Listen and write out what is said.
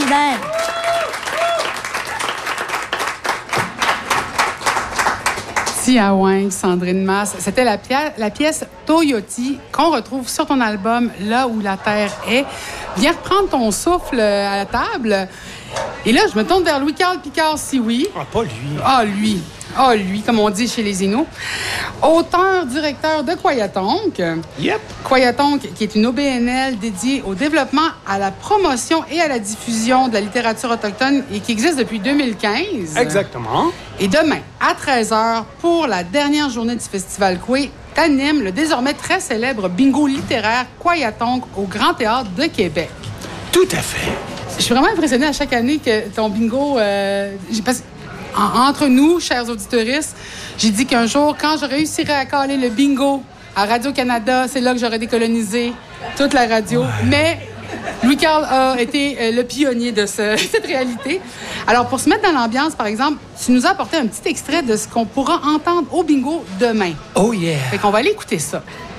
Président. Tiawing, Sandrine Masse. C'était la pièce Toyoti qu'on retrouve sur ton album Là où la terre est. Viens reprendre ton souffle à la table. Et là, je me tourne vers Louis-Carl Picard, si oui. Ah, pas lui. Ah, lui. Ah, lui, comme on dit chez les Inuits. Auteur-directeur de Kwayatonk. Yep. Kwayatonk, qui est une OBNL dédiée au développement, à la promotion et à la diffusion de la littérature autochtone et qui existe depuis 2015. Exactement. Et demain, à 13h, pour la dernière journée du Festival Koué, t'animes le désormais très célèbre bingo littéraire Kwayatonk au Grand Théâtre de Québec. Tout à fait. Je suis vraiment impressionnée à chaque année que ton bingo... entre nous, chers auditeuristes, j'ai dit qu'un jour, quand je réussirais à caler le bingo à Radio-Canada, c'est là que j'aurais décolonisé toute la radio. Ouais. Mais Louis-Carl a été le pionnier de cette réalité. Alors, pour se mettre dans l'ambiance, par exemple, tu nous as apporté un petit extrait de ce qu'on pourra entendre au bingo demain. Oh yeah! Fait qu'on va aller écouter ça.